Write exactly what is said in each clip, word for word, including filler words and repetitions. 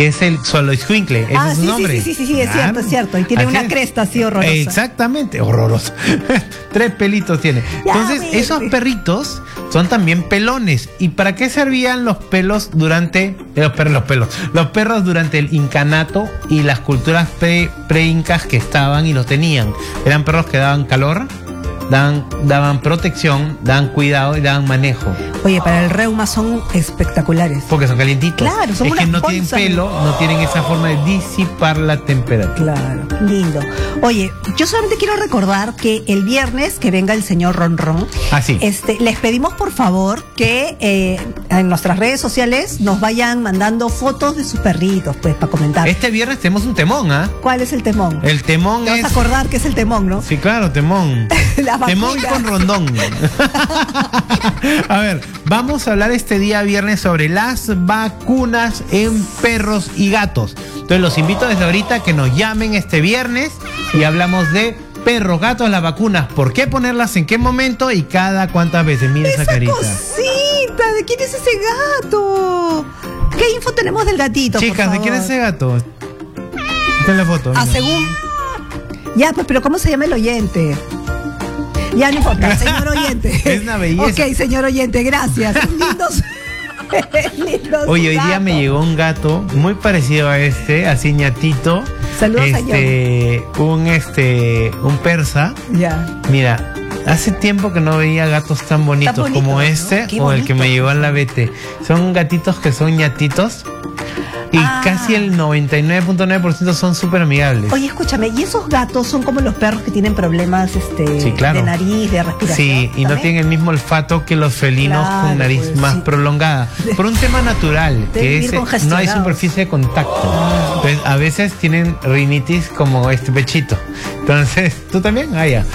que es el Xoloitzcuintle. Ese Ah, es su sí, nombre. sí, sí, sí, sí, es Claro. cierto, es cierto. Y tiene Así una es. cresta así horrorosa. Exactamente, horroroso. Tres pelitos tiene. Ya, Entonces, vete. esos perritos son también pelones. ¿Y para qué servían los pelos durante los perros, los pelos, los perros durante el incanato y las culturas pre, pre-incas que estaban y los tenían? Eran perros que daban calor, daban, daban protección, daban cuidado y daban manejo. Oye, para el reuma son espectaculares. Porque son calientitos. Claro, son es que unas no tienen bolsas. pelo, no tienen esa forma de disipar la temperatura. Claro, lindo. Oye, yo solamente quiero recordar que el viernes que venga el señor Ron Ron, Ah, sí. este, les pedimos por favor que eh, en nuestras redes sociales nos vayan mandando fotos de sus perritos, pues, para comentar. Este viernes tenemos un temón, ¿ah? ¿Cuál es el temón? El temón Te vas es... a acordar que es el temón, ¿no? Sí, claro, temón. Las Temón vacunas. con rondón. A ver, vamos a hablar este día viernes sobre las vacunas en perros y gatos. Entonces los invito desde ahorita a que nos llamen este viernes y hablamos de perros, gatos, las vacunas, por qué ponerlas, en qué momento y cada cuántas veces. Mira esa, ¡Esa carita. cosita! ¿De quién es ese gato? ¿Qué info tenemos del gatito? Chicas, por ¿de quién es favor? ese gato? Esta es la foto. Ah, mira. según. Ya, pues, pero ¿cómo se llama el oyente? Ya no importa, señor oyente. Es una belleza. Ok, señor oyente, gracias. Lindos. lindos Oye, hoy día me gatos. llegó un gato muy parecido a este, así ñatito. Saludos a este, un este, un persa. Ya. Mira, hace tiempo que no veía gatos tan bonitos Tan bonitos, como ¿no? este Qué o el que me bonito. llevó a la B T. Son gatitos que son ñatitos y Ah. casi el noventa y nueve punto nueve por ciento son súper amigables. Oye, escúchame, ¿y esos gatos son como los perros que tienen problemas este, Sí, claro. de nariz, de respiración? Sí, y no ¿También? tienen el mismo olfato que los felinos Claro, con nariz pues, más sí. prolongada. Por un tema natural, De que vivir es, no hay congestionados. superficie de contacto. Entonces, a veces tienen rinitis como este pechito. Entonces, ¿tú también? Ah, ya.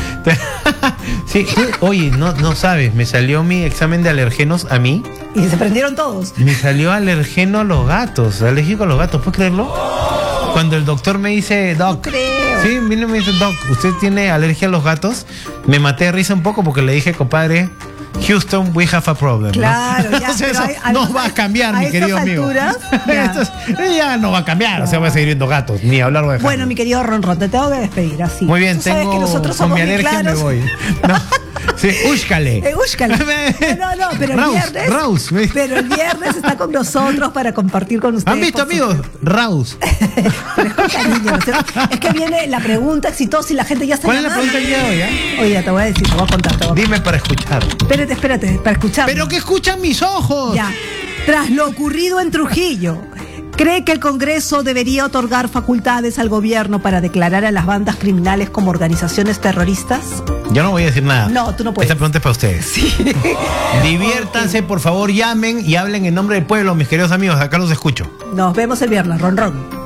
Sí, tú- oye, no, no sabes, me salió mi examen de alergenos a mí. Y se prendieron todos. Me salió alergeno a los gatos, alérgico a los gatos, ¿puedes creerlo? Cuando el doctor me dice, No Doc, creo. sí, vino y me dice, Doc, ¿usted tiene alergia a los gatos? Me maté de risa un poco porque le dije, compadre, Houston, we have a problem. ¿no? Claro, ya, Entonces, pero eso hay- hay- no va a cambiar, a mi estas querido amigo. alturas, ya. Esto es- ya no va a cambiar, o sea, voy a seguir viendo gatos, ni hablar de Bueno, mi querido Ron Ron, te tengo que despedir así. Muy bien, Tú sabes tengo que nosotros con somos mi bien alergia claros. me voy. No, sí, úscale. Eh, úscale. No, no, no, pero el Raus, viernes. Raus, me- Pero el viernes está con nosotros para compartir con ustedes. ¿Han visto, por amigos? supuesto. Raus. Pero es con cariño, ¿no es cierto? Es que viene la pregunta exitosa y la gente ya está ¿Cuál es la llamando. pregunta del día de hoy? eh? Oye, te voy a decir, te voy a contar, te voy a contar. Dime para escuchar. Espérate, espérate, para escuchar. Pero que escuchan mis ojos. Ya. Tras lo ocurrido en Trujillo, ¿cree que el Congreso debería otorgar facultades al gobierno para declarar a las bandas criminales como organizaciones terroristas? Yo no voy a decir nada. No, tú no puedes. Esta pregunta es para ustedes. Sí. Diviértanse, por favor, llamen y hablen en nombre del pueblo, mis queridos amigos. Acá los escucho. Nos vemos el viernes, Ron Ron.